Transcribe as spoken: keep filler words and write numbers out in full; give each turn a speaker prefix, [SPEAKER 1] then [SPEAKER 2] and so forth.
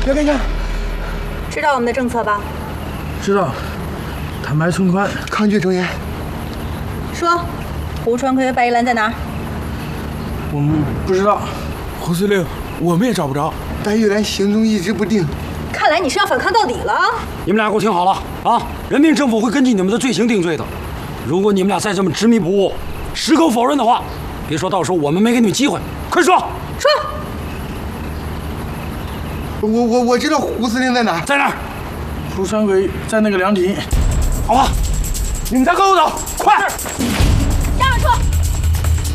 [SPEAKER 1] 别跟上。
[SPEAKER 2] 知道我们的政策吧？
[SPEAKER 1] 知道，坦白从宽，
[SPEAKER 3] 抗拒从严。
[SPEAKER 2] 说，胡传奎和白一兰在哪儿？
[SPEAKER 1] 我们不知道。
[SPEAKER 4] 胡司令，我们也找不着。
[SPEAKER 3] 白玉兰行踪一直不定。
[SPEAKER 2] 看来你是要反抗到底了。
[SPEAKER 5] 你们俩给我听好了啊！人民政府会根据你们的罪行定罪的。如果你们俩再这么执迷不悟、矢口否认的话，别说到时候我们没给你们机会。快说！
[SPEAKER 2] 说。
[SPEAKER 3] 我我我知道胡司令在哪，
[SPEAKER 5] 在哪儿？
[SPEAKER 1] 胡传奎在那个凉亭。
[SPEAKER 5] 好吧，你们再跟我走，快！